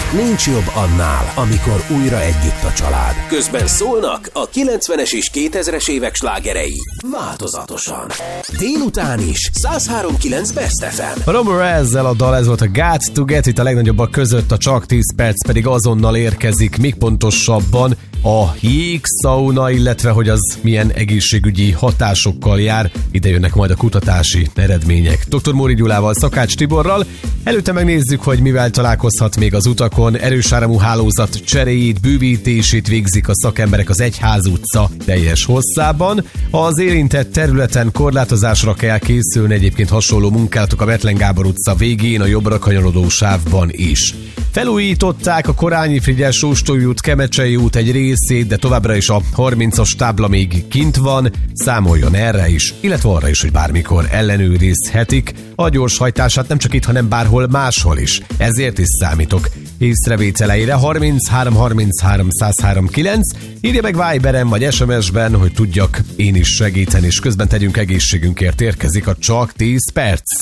Nincs jobb annál, amikor újra együtt a család. Közben szólnak a 90-es és 2000-es évek slágerei. Változatosan. Délután is 103.9 Best FM. Romero ezzel a dal, ez volt a Got to Get It, a legnagyobbak között, a Csak 10 perc pedig azonnal érkezik, még pontosabban a jégszauna, illetve hogy az milyen egészségügyi hatásokkal jár. Ide jönnek majd a kutatási eredmények. Dr. Móri Gyulával, Szakács Tiborral. Előtte megnézzük, hogy mivel találkozhat még az utakon. Erős áramú hálózat cseréjét, bővítését végzik a szakemberek az Egyház utca teljes hosszában. Az érintett területen korlátozásra kell készülni, egyébként hasonló munkálatok a Bethlen Gábor utca végén, a jobbra kanyarodó sávban is. Felújították a Korányi Frigyes Sóstói út, Kemecsei út egy részét, de továbbra is a 30-as tábla még kint van, számoljon erre is, illetve arra is, hogy bármikor ellenőrizhetik a gyorshajtását, nem csak itt, hanem bárhol máshol is. Ezért is számítok észrevételeire. 33 33 103 9, írja meg Viberen vagy SMS-ben, hogy tudjak én is segíteni, és közben tegyünk egészségünkért. Érkezik a Csak 10 perc.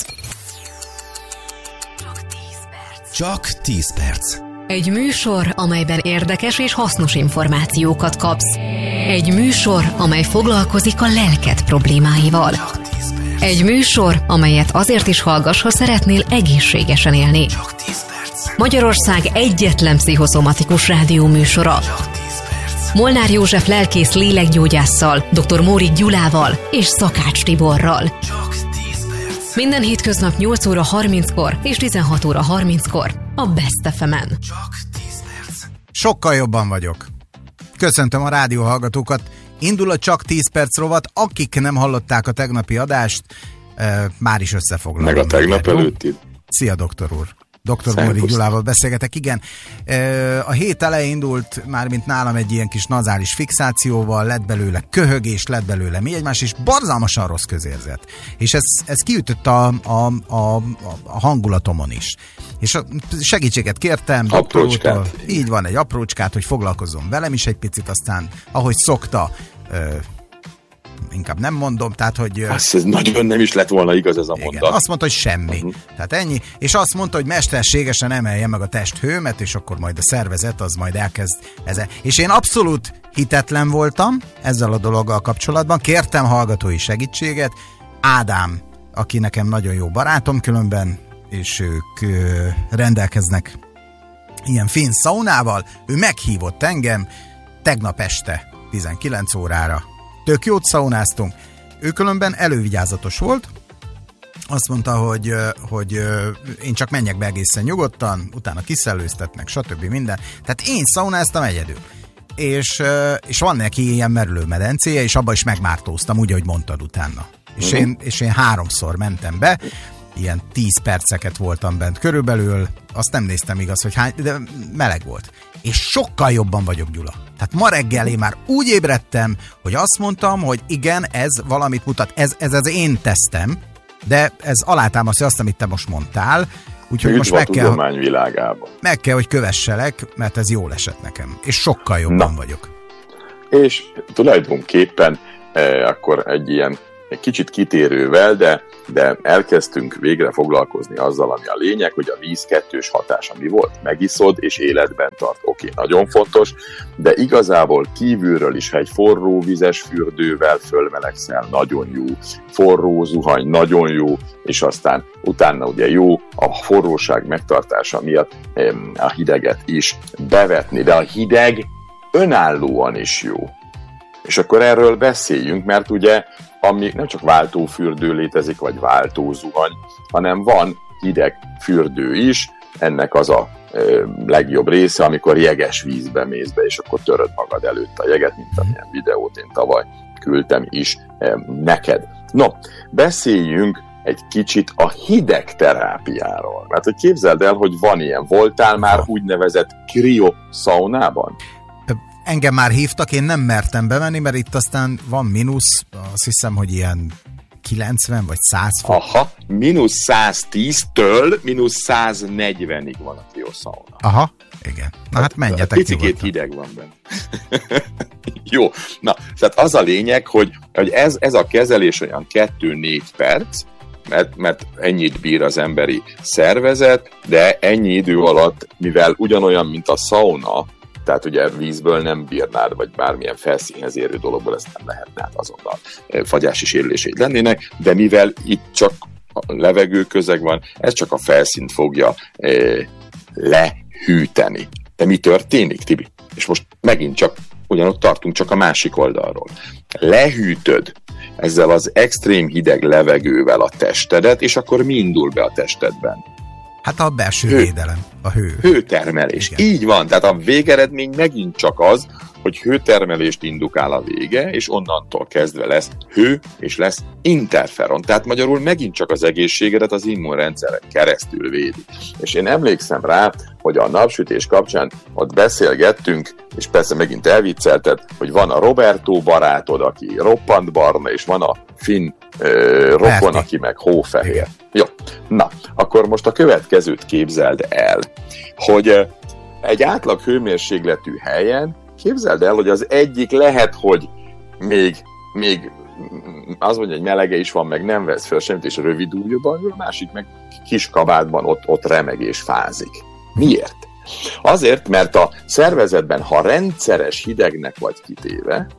Csak 10 perc. Egy műsor, amelyben érdekes és hasznos információkat kapsz. Egy műsor, amely foglalkozik a lelked problémáival. Egy műsor, amelyet azért is hallgass, ha szeretnél egészségesen élni. Csak 10 perc. Magyarország egyetlen pszichoszomatikus rádióműsora. Molnár József lelkész lélekgyógyásszal, dr. Móri Gyulával és Szakács Tiborral. Csak 10 perc. Minden hétköznap 8 óra 30-kor és 16 óra 30-kor a Best FM-en. Csak 10 perc. Sokkal jobban vagyok. Köszöntöm a rádióhallgatókat. Indul a Csak 10 perc rovat. Akik nem hallották a tegnapi adást, már is összefoglalom. Meg a tegnap előtti. Szia, doktor úr. Dr. Móri Gyulával beszélgetek, igen. A hét elején indult, mármint nálam egy ilyen kis nazális fixációval, lett belőle köhögés, lett belőle mi egymás, és borzalmasan rossz közérzet. És ez kiütött a hangulatomon is. És segítséget kértem doktor úrtól. Így van, egy aprócskát, hogy foglalkozzon velem is egy picit, aztán ahogy szokta, inkább nem mondom, tehát hogy... Ez nagyon nem is lett volna igaz ez a mondat. Igen, azt mondta, hogy semmi. Tehát ennyi. És azt mondta, hogy mesterségesen emelje meg a testhőmet, és akkor majd a szervezet az majd elkezd ezzel. És én abszolút hitetlen voltam ezzel a dologgal kapcsolatban. Kértem hallgatói segítséget. Ádám, aki nekem nagyon jó barátom különben, és ők rendelkeznek ilyen finn szaunával. Ő meghívott engem tegnap este 19 órára. Tök jót szaunáztunk. Ő különben elővigyázatos volt. Azt mondta, hogy én csak menjek be egészen nyugodtan, utána kiszellőztetnek, stb. Minden. Tehát én szaunáztam egyedül. És van neki ilyen merülőmedencéje, és abba is megmártóztam, úgy, ahogy mondtad utána. És én 3-szor mentem be, ilyen 10 perceket voltam bent körülbelül, azt nem néztem igaz, hogy hány, de meleg volt. És sokkal jobban vagyok, Gyula. Tehát ma reggel én már úgy ébredtem, hogy azt mondtam, hogy igen, ez valamit mutat, ez az én tesztem, de ez alátámasztja azt, amit te most mondtál, úgyhogy most meg kell, hogy kövesselek, mert ez jól esett nekem. És sokkal jobban vagyok. És tulajdonképpen akkor egy kicsit kitérővel, de elkezdtünk végre foglalkozni azzal, ami a lényeg, hogy a víz kettős hatása mi volt. Megiszod és életben tart. Oké, nagyon fontos, de igazából kívülről is, ha egy forró vizes fürdővel fölmelegszel, nagyon jó. Forró zuhany, nagyon jó, és aztán utána ugye jó a forróság megtartása miatt a hideget is bevetni, de a hideg önállóan is jó. És akkor erről beszéljünk, mert ugye ami nem csak váltófürdő létezik, vagy váltózuhany, hanem van hideg fürdő is, ennek az a legjobb része, amikor jeges vízbe mész be, és akkor töröd magad előtt a jeget, mint amilyen videót én tavaly küldtem is neked. No, beszéljünk egy kicsit a hideg terápiáról. Mert hogy képzeld el, hogy van ilyen. Voltál már úgynevezett krioszaunában? Engem már hívtak, én nem mertem bemenni, mert itt aztán van mínusz, azt hiszem, hogy ilyen 90 vagy 100 fok. Aha, mínusz 110-től mínusz 140-ig van a krioszauna. Aha, igen. Na hát menjetek picikét hideg van benne. Jó, na, tehát az a lényeg, hogy ez a kezelés olyan 2-4 perc, mert ennyit bír az emberi szervezet, de ennyi idő alatt, mivel ugyanolyan, mint a szauna, tehát ugye vízből nem bírnád, vagy bármilyen felszínhez érő dologból ezt nem lehetne, hát azonnal fagyási sérüléseid lennének, de mivel itt csak a levegő közeg van, ez csak a felszínt fogja lehűteni. De mi történik, Tibi? És most megint csak ugyanott tartunk, csak a másik oldalról. Lehűtöd ezzel az extrém hideg levegővel a testedet, és akkor mi indul be a testedben? Hát a belső védelem, a hő. Hőtermelés. Igen. Így van, tehát a végeredmény megint csak az, hogy hőtermelést indukál a vége, és onnantól kezdve lesz hő, és lesz interferon. Tehát magyarul megint csak az egészségedet az immunrendszeren keresztül védi. És én emlékszem rá, hogy a napsütés kapcsán ott beszélgettünk, és persze megint elviccelted, hogy van a Roberto barátod, aki roppant barna, és van a finn rokon, aki meg hófehér. Jó, na, akkor most a következőt képzeld el, hogy egy átlag hőmérsékletű helyen képzeld el, hogy az egyik lehet, hogy még az mondja, hogy melege is van, meg nem vesz fel semmit, és rövid ujjúban, a másik meg kis kabátban ott remeg és fázik. Miért? Azért, mert a szervezetben, ha rendszeres hidegnek vagy kitéve,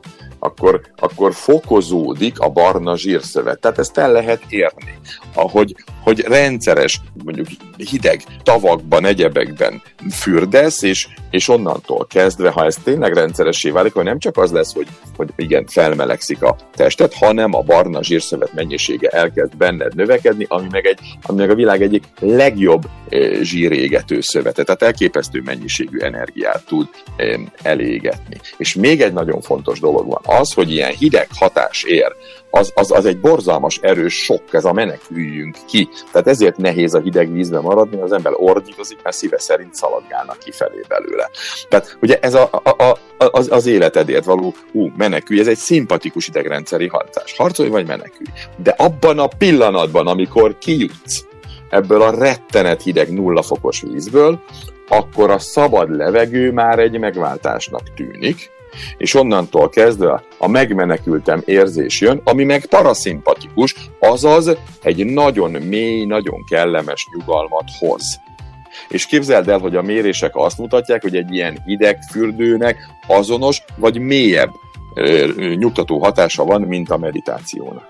akkor fokozódik a barna zsírszövet. Tehát ezt el lehet érni. Hogy rendszeres, mondjuk hideg tavakban, egyebekben fürdesz, és onnantól kezdve, ha ez tényleg rendszeressé válik, hogy nem csak az lesz, hogy igen, felmelegszik a tested, hanem a barna zsírszövet mennyisége elkezd benned növekedni, ami meg a világ egyik legjobb zsírégető szövete. Tehát elképesztő mennyiségű energiát tud elégetni. És még egy nagyon fontos dolog van. Az, hogy ilyen hideg hatás ér, az egy borzalmas erős sok, ez a meneküljünk ki. Tehát ezért nehéz a hideg vízben maradni, az ember ordítozik, mert szíve szerint szaladgálnak kifelé belőle. Tehát ugye ez az életedért való menekülj, ez egy szimpatikus idegrendszeri hatás. Harcolj vagy menekülj. De abban a pillanatban, amikor kijutsz ebből a rettenet hideg 0 fokos vízből, akkor a szabad levegő már egy megváltásnak tűnik, és onnantól kezdve a megmenekültem érzés jön, ami meg paraszimpatikus, azaz egy nagyon mély, nagyon kellemes nyugalmat hoz. És képzeld el, hogy a mérések azt mutatják, hogy egy ilyen hideg fürdőnek azonos vagy mélyebb nyugtató hatása van, mint a meditációnak.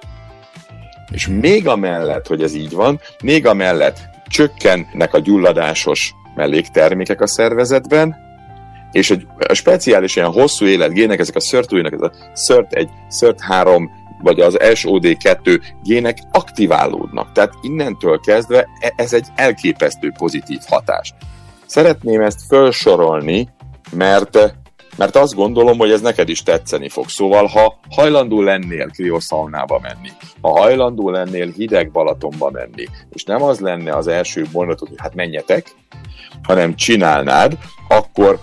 És még amellett, hogy ez így van, még amellett csökkennek a gyulladásos melléktermékek a szervezetben, és egy speciális ilyen hosszú életgének, ezek a SIRT-nek, ez a SIRT1, SIRT3, vagy az SOD2 gének aktiválódnak. Tehát innentől kezdve ez egy elképesztő pozitív hatás. Szeretném ezt felsorolni, mert azt gondolom, hogy ez neked is tetszeni fog. Szóval, ha hajlandó lennél krioszaunába menni, ha hajlandó lennél hideg Balatonba menni, és nem az lenne az első mondat, hogy hát menjetek, hanem csinálnád, akkor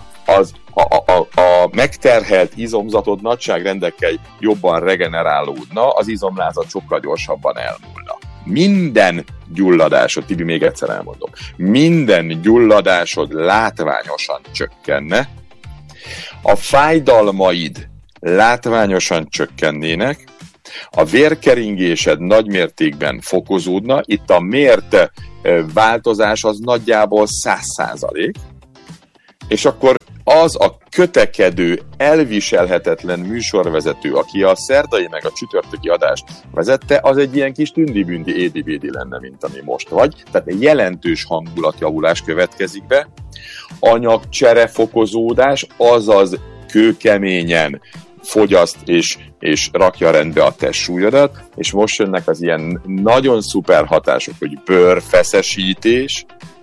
a megterhelt izomzatod nagyságrendekkel jobban regenerálódna, az izomlázat sokkal gyorsabban elmúlna. Minden gyulladásod, Tibi, még egyszer elmondom, minden gyulladásod látványosan csökkenne, a fájdalmaid látványosan csökkennének, a vérkeringésed nagymértékben fokozódna, itt a mért változás az nagyjából 100%, és akkor az a kötekedő, elviselhetetlen műsorvezető, aki a szerdai meg a csütörtöki adást vezette, az egy ilyen kis tündi-bündi édi-védi lenne, mint ami most vagy. Tehát egy jelentős hangulatjavulás következik be, anyagcsere fokozódás, azaz kőkeményen fogyaszt és rakja rendbe a testsúlyodat, és most jönnek az ilyen nagyon szuper hatások, hogy bőrfeszesítés,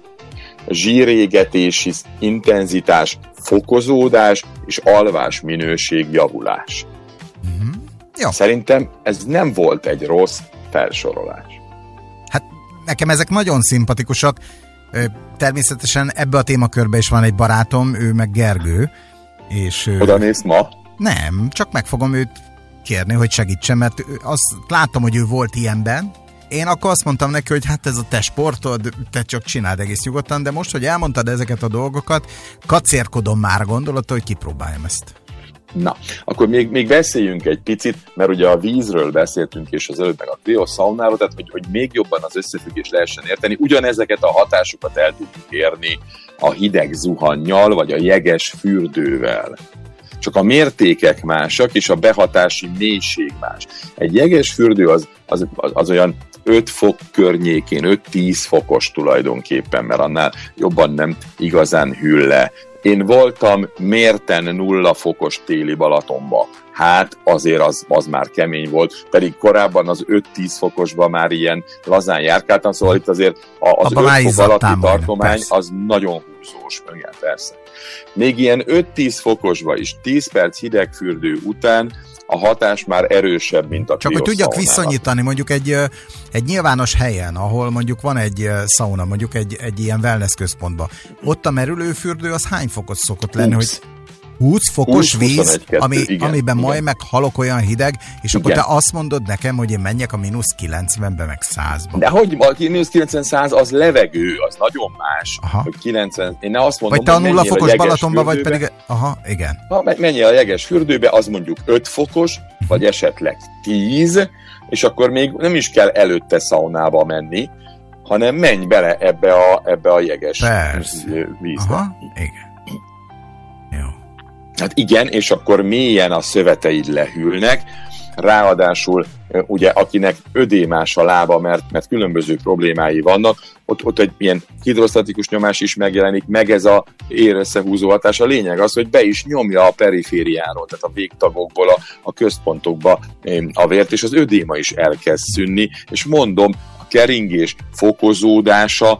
zsírégetési intenzitás, fokozódás és alvás minőség javulás. Jó. Szerintem ez nem volt egy rossz felsorolás. Hát nekem ezek nagyon szimpatikusak. Természetesen ebbe a témakörbe is van egy barátom, ő meg Gergő. És oda néz ma? Nem, csak meg fogom őt kérni, hogy segítsen, mert azt látom, hogy ő volt ilyenben. Én akkor azt mondtam neki, hogy hát ez a te sportod, te csak csináld egész nyugodtan, de most, hogy elmondtad ezeket a dolgokat, kacérkodom már a gondolatot, hogy kipróbáljam ezt. Na, akkor még beszéljünk egy picit, mert ugye a vízről beszéltünk, és az előbb meg a kriószaunáról, tehát hogy még jobban az összefüggést lehessen érteni. Ugyanezeket a hatásokat el tudjuk érni a hideg zuhannyal, vagy a jeges fürdővel. Csak a mértékek másak, és a behatási mélység más. Egy jeges fürdő az olyan 5 fok környékén, 5-10 fokos tulajdonképpen, mert annál jobban nem igazán hűl le. Én voltam mérten 0 fokos téli Balatonba. Hát azért az már kemény volt, pedig korábban az 5-10 fokosban már ilyen lazán járkáltam, szóval itt azért az 5 fok alatti tartomány az nagyon húzós, igen, persze. Még ilyen 5-10 fokosban is 10 perc hidegfürdő után a hatás már erősebb, mint a csak hogy tudjak viszonyítani mondjuk egy nyilvános helyen, ahol mondjuk van egy szauna, mondjuk egy ilyen wellness központban. Ott a merülőfürdő az hány fokos szokott lenni, hogy 20 fokos 20, víz, amiben majd meg halok olyan hideg, és akkor te azt mondod nekem, hogy én menjek a -90-be, meg 100-ba. De hogy a -90-100 az levegő, az nagyon más. Aha. Hogy 90, én azt mondom, vagy te a 0 fokos Balatonba, vagy pedig... Aha, igen. Ha menjél a jeges fürdőbe, az mondjuk 5 fokos, vagy esetleg 10, és akkor még nem is kell előtte szaunába menni, hanem menj bele ebbe a jeges vízbe. Aha, igen. Jó. Hát igen, és akkor mélyen a szöveteid lehűlnek, ráadásul ugye akinek ödémás a lába, mert különböző problémái vannak, ott egy ilyen hidrosztatikus nyomás is megjelenik, meg ez a érösszehúzó hatás. A lényeg az, hogy be is nyomja a perifériáról, tehát a végtagokból a központokba a vért, és az ödéma is elkezd szűnni, és mondom, a keringés fokozódása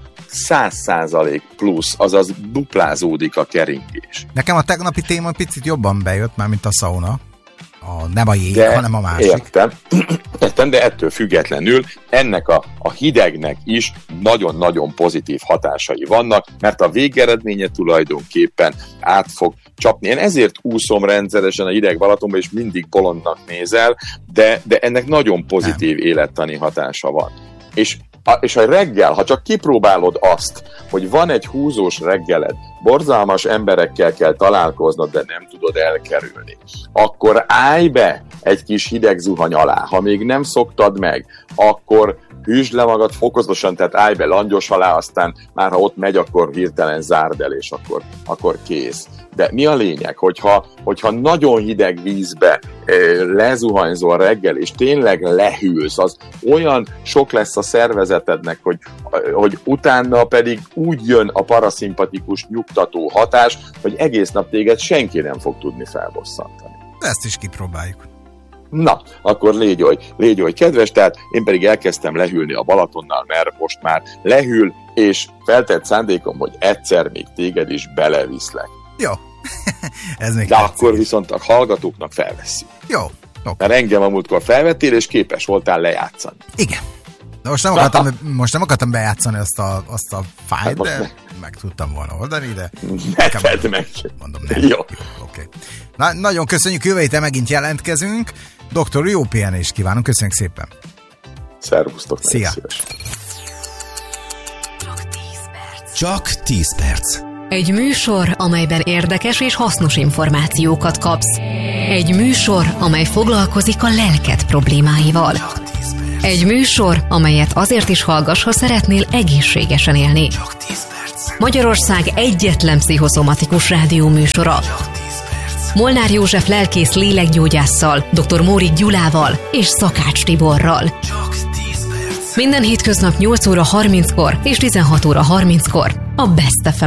100% plusz, azaz duplázódik a keringés. Nekem a tegnapi téma picit jobban bejött már, mint a szauna. Nem a jég, hanem a másik. Értem, de ettől függetlenül ennek a hidegnek is nagyon-nagyon pozitív hatásai vannak, mert a végeredménye tulajdonképpen át fog csapni. Én ezért úszom rendszeresen a hideg Balatonba, és mindig bolondnak nézel, de ennek nagyon pozitív élettani hatása van. És a reggel, ha csak kipróbálod azt, hogy van egy húzós reggeled, borzalmas emberekkel kell találkoznod, de nem tudod elkerülni, akkor állj be egy kis hideg zuhany alá. Ha még nem szoktad meg, akkor hűsd le magad fokozatosan, tehát állj be langyos alá, aztán már ha ott megy, akkor hirtelen zárd el, és akkor kész. De mi a lényeg, hogyha nagyon hideg vízbe lezuhanyzol reggel, és tényleg lehűlsz, az olyan sok lesz a szervezetednek, hogy utána pedig úgy jön a paraszimpatikus nyugtató hatás, hogy egész nap téged senki nem fog tudni felbosszantani. Ezt is kipróbáljuk. Na, akkor légy oly kedves, tehát én pedig elkezdtem lehűlni a Balatonnal, mert most már lehűl, és feltett szándékom, hogy egyszer még téged is beleviszlek. Jó. Ez még de akkor viszont a hallgatóknak felvesszük. Jó. Okay. Mert engem a múltkor felvettél, és képes voltál lejátszani. Igen. De most nem akartam bejátszani azt a fájt, de meg tudtam volna oldani, de... Tedd meg. Mondom, nem. Jó. Okay. Na, nagyon köszönjük, jövő héten megint jelentkezünk. Doktor, jó pihenést kívánunk, köszönjük szépen. Szervusztok. Szia. Csak 10 perc. Egy műsor, amelyben érdekes és hasznos információkat kapsz. Egy műsor, amely foglalkozik a lelked problémáival. Egy műsor, amelyet azért is hallgass, ha szeretnél egészségesen élni. Csak 10 perc. Magyarország egyetlen pszichoszomatikus rádióműsora. Molnár József lelkész lélekgyógyásszal, dr. Mórik Gyulával és Szakács Tiborral. Csak 10 perc. Minden hétköznap 8 óra 30-kor és 16 óra 30-kor a Best FM